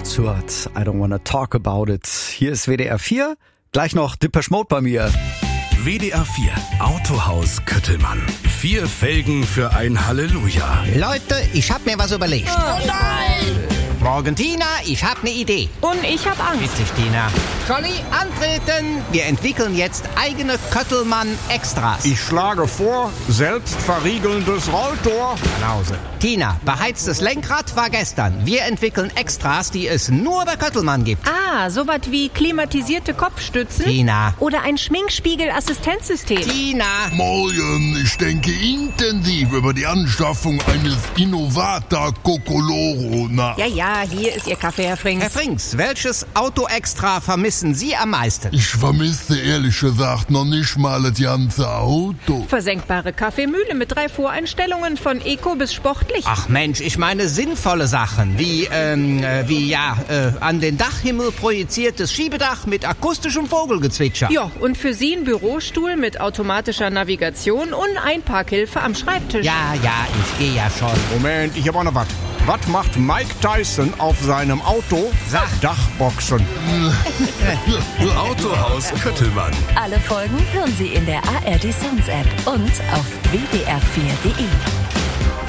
absurd. I don't wanna talk about it. Hier ist WDR 4. Gleich noch Depeche Mode bei mir. WDR 4 Autohaus Köttelmann. 4 Felgen für ein Halleluja. Leute, ich hab mir was überlegt. Oh nein! Morgen, Tina, ich hab ne Idee. Und ich hab Angst. Witzig, Tina. Scholli, antreten. Wir entwickeln jetzt eigene Köttelmann-Extras. Ich schlage vor, selbstverriegelndes Rolltor. Nach Hause. Tina, beheiztes Lenkrad war gestern. Wir entwickeln Extras, die es nur bei Köttelmann gibt. Ah, sowas wie klimatisierte Kopfstützen? Tina. Oder ein Schminkspiegel-Assistenzsystem? Tina. Morgen, ich denke intensiv über die Anschaffung eines Innovata Cocoloro nach. Ja, hier ist Ihr Kaffee, Herr Frings. Herr Frings, welches Auto-Extra vermissen Sie am meisten? Ich vermisse ehrlich gesagt noch nicht mal das ganze Auto. Versenkbare Kaffeemühle mit 3 Voreinstellungen von Eco bis sportlich. Ach Mensch, ich meine sinnvolle Sachen, wie an den Dachhimmel projiziertes Schiebedach mit akustischem Vogelgezwitscher. Ja, und für Sie ein Bürostuhl mit automatischer Navigation und Einparkhilfe am Schreibtisch. Ja, ich gehe ja schon. Moment, ich hab auch noch was. Was macht Mike Tyson auf seinem Auto? Sag. Dachboxen. Autohaus Köttelmann. Alle Folgen hören Sie in der ARD Sounds App und auf wdr4.de.